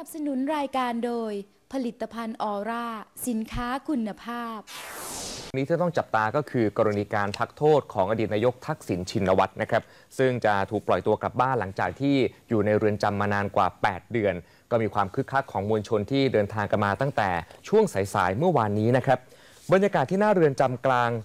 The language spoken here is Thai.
นับสนุนรายการโดยผลิตภัณฑ์ออร่าสินค้าคุณภาพนี้ที่ต้องจับตาก็คือกรณีการพักโทษของอดีตนายกทักษิณชินวัตรนะครับซึ่งจะถูกปล่อยตัวกลับบ้านหลังจากที่อยู่ในเรือนจำมานานกว่า 8 เดือนก็มีความคึกคักของมวลชนที่เดินทางกันมาตั้งแต่ช่วงสายๆเมื่อวานนี้นะครับบรรยากาศที่หน้าเรือนจำกลาง